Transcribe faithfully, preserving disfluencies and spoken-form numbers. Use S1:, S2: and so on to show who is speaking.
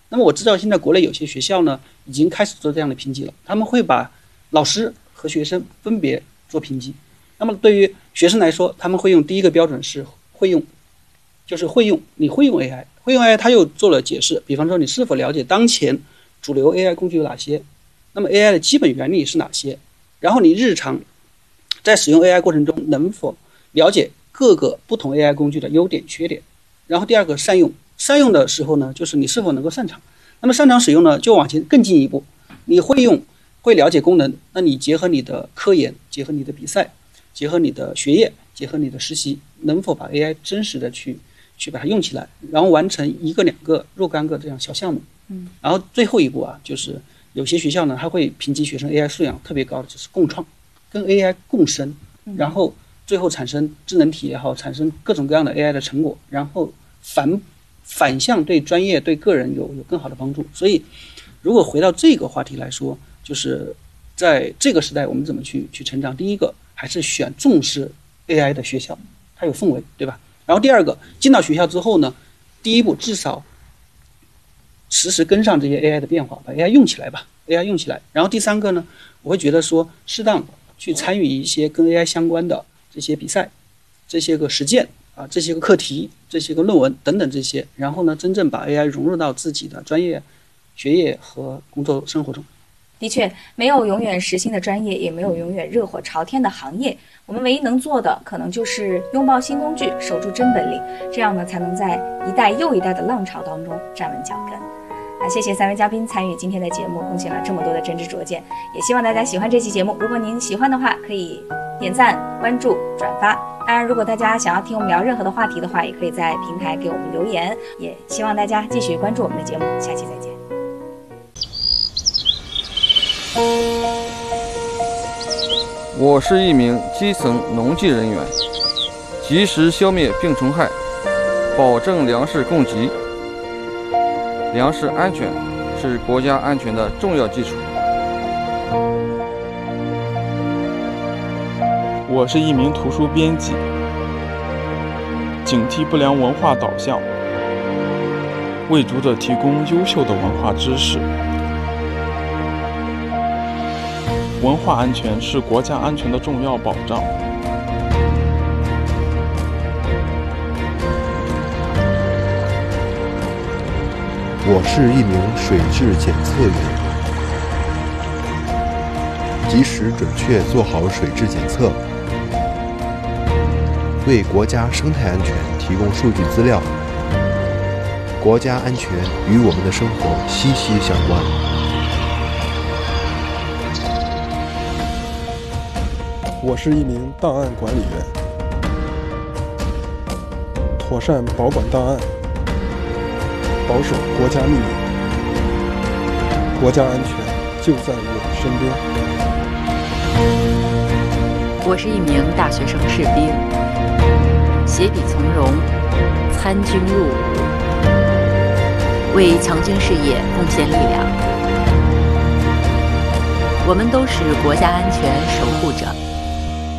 S1: 那么我知道现在国内有些学校呢已经开始做这样的评级了，他们会把老师和学生分别做评级。那么对于学生来说，他们会用第一个标准是会用，就是会用，你会用 A I， 会用 A I 他又做了解释，比方说你是否了解当前主流 A I 工具有哪些，那么 A I 的基本原理是哪些，然后你日常在使用 A I 过程中能否了解各个不同 A I 工具的优点缺点。然后第二个善用，善用的时候呢，就是你是否能够擅长。那么擅长使用呢，就往前更进一步，你会用，会了解功能，那你结合你的科研，结合你的比赛，结合你的学业，结合你的实习，能否把 A I 真实的去去把它用起来，然后完成一个两个若干个这样小项目。
S2: 嗯，
S1: 然后最后一步啊，就是有些学校呢，还会评级学生 A I 素养特别高的，就是共创，跟 A I 共生，然后最后产生智能体也好，产生各种各样的 A I 的成果，然后反反向对专业对个人有有更好的帮助。所以如果回到这个话题来说，就是在这个时代我们怎么去去成长，第一个还是选重视 A I 的学校，它有氛围，对吧？然后第二个，进到学校之后呢，第一步至少实时跟上这些 A I 的变化，把 A I 用起来吧 A I 用起来。然后第三个呢，我会觉得说适当去参与一些跟 A I 相关的这些比赛，这些个实践啊，这些个课题，这些个论文等等这些，然后呢，真正把 A I 融入到自己的专业、学业和工作生活中。
S2: 的确，没有永远时兴的专业，也没有永远热火朝天的行业。我们唯一能做的，可能就是拥抱新工具，守住真本领，这样呢，才能在一代又一代的浪潮当中站稳脚跟。啊，谢谢三位嘉宾参与今天的节目，贡献了这么多的真知灼见，也希望大家喜欢这期节目。如果您喜欢的话，可以点赞、关注、转发。当然，如果大家想要听我们聊任何的话题的话，也可以在平台给我们留言。也希望大家继续关注我们的节目，下期再见。
S3: 我是一名基层农技人员，及时消灭病虫害，保证粮食供给。粮食安全是国家安全的重要基础。
S4: 我是一名图书编辑，警惕不良文化导向，为读者提供优秀的文化知识。文化安全是国家安全的重要保障。
S5: 我是一名水质检测员，及时准确做好水质检测，为国家生态安全提供数据资料。国家安全与我们的生活息息相关。
S6: 我是一名档案管理员，妥善保管档案，保守国家秘密，国家安全就在我身边。
S7: 我是一名大学生士兵，携笔从戎，参军入伍，为强军事业贡献力量。我们都是国家安全守护者。